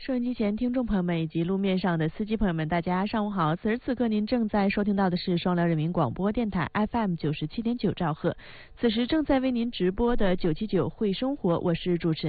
收音机前听众朋友们以及路面上的司机朋友们，大家上午好！此时此刻您正在收听到的是双辽人民广播电台 FM 97.9兆赫，此时正在为您直播的979会生活，我是主持人